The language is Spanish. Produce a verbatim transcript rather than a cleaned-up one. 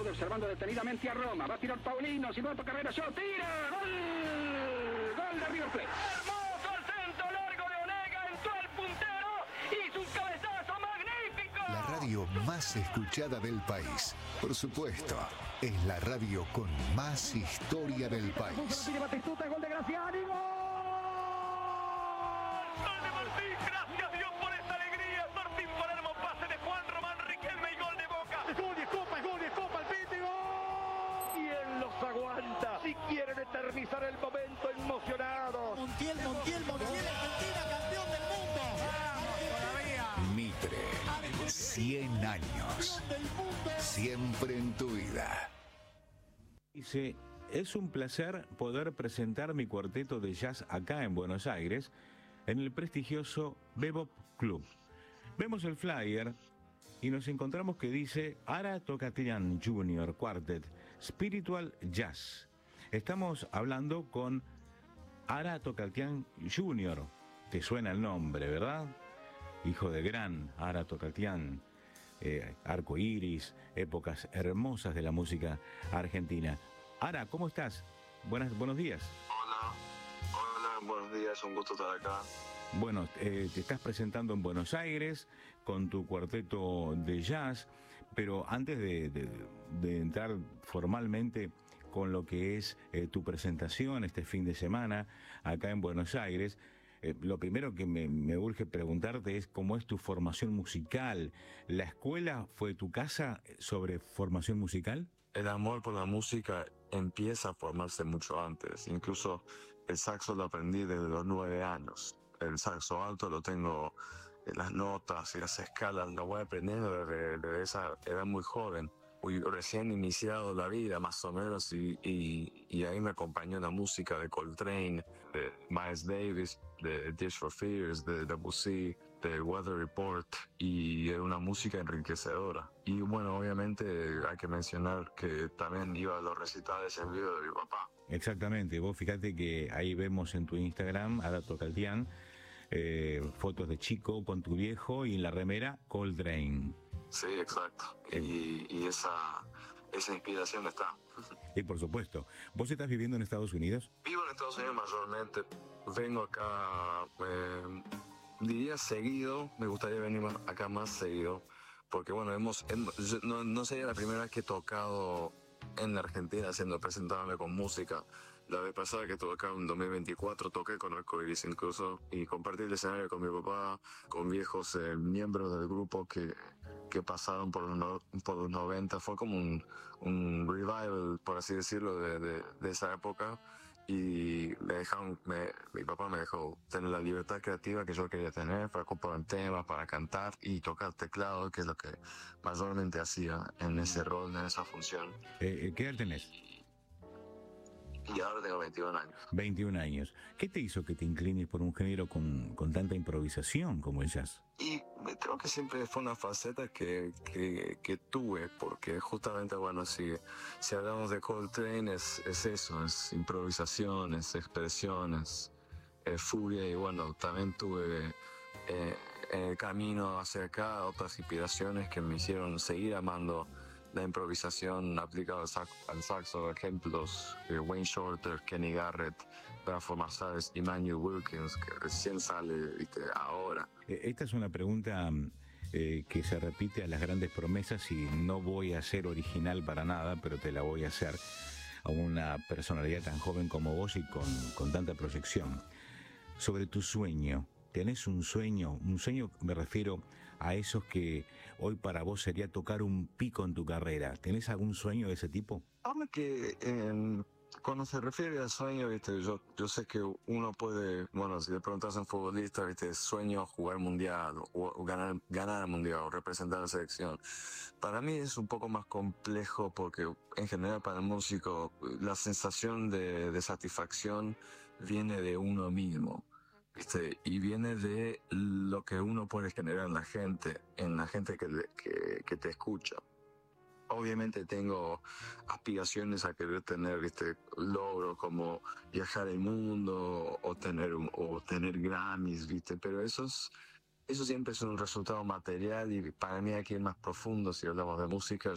aplaude observando detenidamente a Roma. Va a tirar Paulino, si va para carrera, yo tira. ¡Gol! ¡Gol de River Plate! ¡Hermoso el centro largo de Onega! Entró el puntero. ¡Hizo un cabezazo magnífico! La radio más escuchada del país. Por supuesto, es la radio con más historia del país. Tiene Batistuta, gol de Graciani. ¡Gol! ¡Gol de Martín! ¡Gracias Dios por esta alegría! Martín Palermo, pase de Juan Román Riquelme y gol de Boca. ¡Es gol y es copa, es gol y es copa! ¡El Piti, gol! ¿Quién los aguanta? Si quieren eternizar el momento emocionados. Montiel, Montiel, Montiel, Argentina, campeón del mundo. ¡Vamos todavía! Mitre, cien años. Siempre en tu vida. Dice, es un placer poder presentar mi cuarteto de jazz acá en Buenos Aires, en el prestigioso Bebop Club. Vemos el flyer y nos encontramos que dice Ara Tocatian junior Quartet, Spiritual Jazz. Estamos hablando con Ara Tocatian junior Te suena el nombre, ¿verdad? Hijo de gran Ara Tocatian. Eh, Arco Iris, épocas hermosas de la música argentina. Ara, ¿cómo estás? Buenas, buenos días. Hola, hola, buenos días, un gusto estar acá. Bueno, eh, te estás presentando en Buenos Aires con tu cuarteto de jazz, pero antes de, de, de entrar formalmente con lo que es eh, tu presentación este fin de semana acá en Buenos Aires, Eh, lo primero que me, me urge preguntarte es cómo es tu formación musical. ¿La escuela fue tu casa sobre formación musical? El amor por la música empieza a formarse mucho antes. Incluso el saxo lo aprendí desde los nueve años. El saxo alto lo tengo, las notas y las escalas lo voy aprendiendo desde, desde esa edad muy joven. Fui recién iniciado la vida, más o menos, y, y, y ahí me acompañó la música de Coltrane, de Miles Davis, de Tears for Fears, de Debussy, de Weather Report, y era una música enriquecedora. Y bueno, obviamente hay que mencionar que también iba a los recitales en vivo de mi papá. Exactamente, vos fíjate que ahí vemos en tu Instagram, Ara Tocatian, eh, fotos de chico con tu viejo y en la remera Coltrane. Sí, exacto. Y, y esa, esa inspiración está. Y por supuesto, ¿vos estás viviendo en Estados Unidos? Vivo en Estados Unidos mayormente. Vengo acá, eh, diría seguido. Me gustaría venir acá más seguido. Porque bueno, hemos, hemos no, no sería la primera vez que he tocado en la Argentina haciendo, presentándome con música. La vez pasada que estuve acá en dos mil veinticuatro toqué con Arco Iris incluso y compartí el escenario con mi papá, con viejos eh, miembros del grupo que, que pasaron por los, no, por los noventa. Fue como un, un revival, por así decirlo, de, de, de esa época. Y me dejaron, me, mi papá me dejó tener la libertad creativa que yo quería tener para componer temas, para cantar y tocar teclado, que es lo que mayormente hacía en ese rol, en esa función. Eh, ¿Qué edad tenés? Y ahora tengo veintiún años. veintiún años. ¿Qué te hizo que te inclines por un género con, con tanta improvisación como el jazz? Y creo que siempre fue una faceta que, que, que tuve, porque justamente, bueno, si, si hablamos de Coltrane, es, es eso, es improvisación, es expresiones, es furia, y bueno, también tuve eh, en el camino hacia acá otras inspiraciones que me hicieron seguir amando la improvisación aplicada al saxo, al saxo ejemplos, eh, Wayne Shorter, Kenny Garrett, Branford Marsalis y Manuel Wilkins, que recién sale, ¿viste? Ahora. Esta es una pregunta eh, que se repite a las grandes promesas y no voy a ser original para nada, pero te la voy a hacer a una personalidad tan joven como vos y con, con tanta proyección. Sobre tu sueño. ¿Tenés un sueño? Un sueño, me refiero a esos que hoy para vos sería tocar un pico en tu carrera. ¿Tenés algún sueño de ese tipo? Habla que eh, cuando se refiere al sueño, viste, yo, yo sé que uno puede, bueno, si le preguntas a un futbolista, viste, sueño jugar mundial o, o ganar, ganar el mundial o representar a la selección. Para mí es un poco más complejo porque en general para el músico la sensación de, de satisfacción viene de uno mismo. ¿Viste? Y viene de lo que uno puede generar en la gente, en la gente que, que, que te escucha. Obviamente tengo aspiraciones a querer tener, ¿viste? Logros como viajar el mundo o tener, o tener Grammys, ¿viste? Pero esos, eso siempre es un resultado material y para mí hay que ir más profundo si hablamos de música.